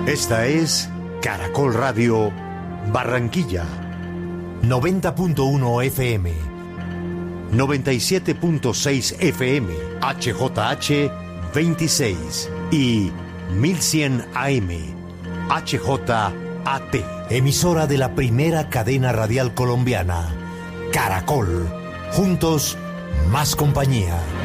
Esta es Caracol Radio Barranquilla. 90.1 FM. 97.6 FM. HJH 26 y 1100 AM. HJAT. Emisora de la primera cadena radial colombiana. Caracol. Juntos, más compañía.